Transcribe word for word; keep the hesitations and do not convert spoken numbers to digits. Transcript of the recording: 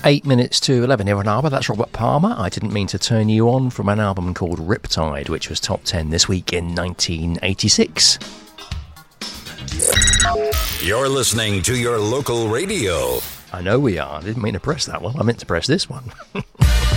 Eight minutes to eleven here on Arbor. That's Robert Palmer. I didn't mean to turn you on from an album called Riptide, which was top ten this week in nineteen eighty-six. You're listening to your local radio. I know we are. I didn't mean to press that one. I meant to press this one.